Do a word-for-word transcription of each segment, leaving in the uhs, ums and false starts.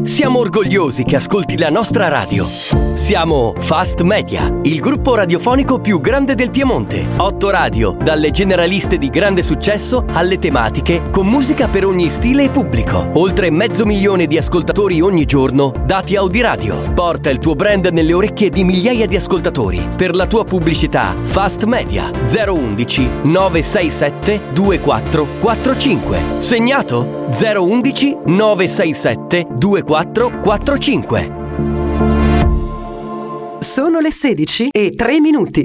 Siamo orgogliosi che ascolti la nostra radio. Siamo Fast Media, il gruppo radiofonico più grande del Piemonte. Otto radio, dalle generaliste di grande successo alle tematiche, con musica per ogni stile e pubblico. Oltre mezzo milione di ascoltatori ogni giorno, dati Audiradio. Porta il tuo brand nelle orecchie di migliaia di ascoltatori. Per la tua pubblicità, Fast Media zero undici nove sei sette due quattro quattro cinque. Segnato? zero undici nove sei sette due quattro quattro cinque. Sono le sedici e tre minuti.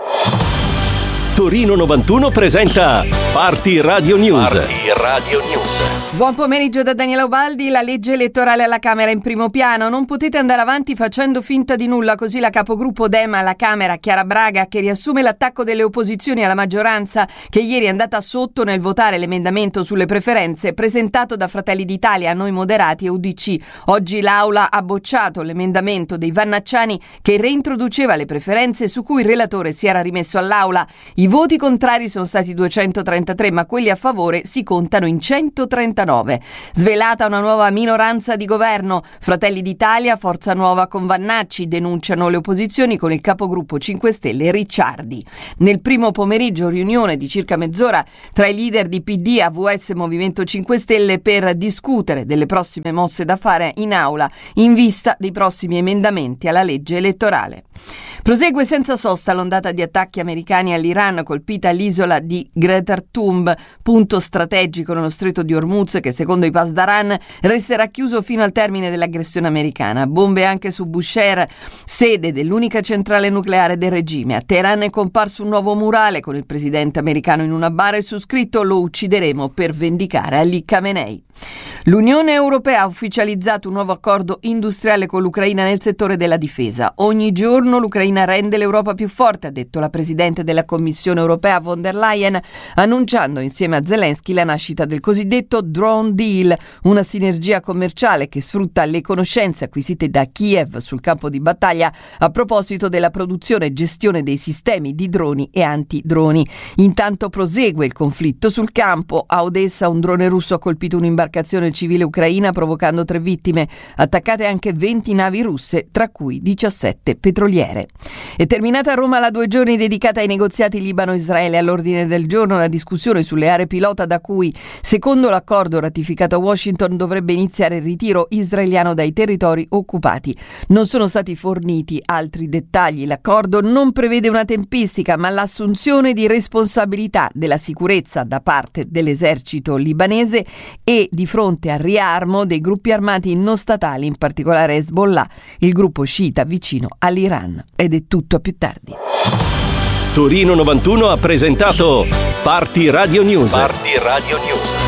Torino novantuno presenta Party Radio News. Party Radio News. Buon pomeriggio da Daniela Ubaldi. La legge elettorale alla Camera in primo piano. Non potete andare avanti facendo finta di nulla, così la capogruppo Dem alla Camera, Chiara Braga, che riassume l'attacco delle opposizioni alla maggioranza, che ieri è andata sotto nel votare l'emendamento sulle preferenze presentato da Fratelli d'Italia, Noi Moderati e U D C. Oggi l'Aula ha bocciato l'emendamento dei Vannacciani che reintroduceva le preferenze, su cui il relatore si era rimesso all'Aula. I voti contrari sono stati duecentotrentatré, ma quelli a favore si contano in centotrentanove. Svelata una nuova minoranza di governo. Fratelli d'Italia, Forza Nuova con Vannacci denunciano le opposizioni con il capogruppo cinque Stelle Ricciardi. Nel primo pomeriggio riunione di circa mezz'ora tra i leader di P D, A V S e Movimento cinque Stelle per discutere delle prossime mosse da fare in aula in vista dei prossimi emendamenti alla legge elettorale. Prosegue senza sosta l'ondata di attacchi americani all'Iran, colpita l'isola di Gretar Thumb, punto strategico nello stretto di Hormuz che secondo i Pasdaran resterà chiuso fino al termine dell'aggressione americana. Bombe anche su Bushehr, sede dell'unica centrale nucleare del regime. A Teheran è comparso un nuovo murale con il presidente americano in una bara e su scritto "Lo uccideremo per vendicare Ali Khamenei". L'Unione Europea ha ufficializzato un nuovo accordo industriale con l'Ucraina nel settore della difesa. Ogni giorno l'Ucraina rende l'Europa più forte, ha detto la Presidente della Commissione Europea von der Leyen, annunciando insieme a Zelensky la nascita del cosiddetto Drone Deal, una sinergia commerciale che sfrutta le conoscenze acquisite da Kiev sul campo di battaglia a proposito della produzione e gestione dei sistemi di droni e antidroni. Intanto prosegue il conflitto sul campo. A Odessa un drone russo ha colpito un'imbarcazione civile ucraina provocando tre vittime, attaccate anche venti navi russe, tra cui diciassette petroliere. È terminata a Roma la due giorni dedicata ai negoziati Libano-Israele. All'ordine del giorno la discussione sulle aree pilota da cui, secondo l'accordo ratificato a Washington, dovrebbe iniziare il ritiro israeliano dai territori occupati. Non sono stati forniti altri dettagli. L'accordo non prevede una tempistica, ma l'assunzione di responsabilità della sicurezza da parte dell'esercito libanese e di fronte al riarmo dei gruppi armati non statali, in particolare Hezbollah, il gruppo sciita vicino all'Iran. Ed è tutto, a più tardi. Torino novantuno ha presentato Party Radio News. Party Radio News.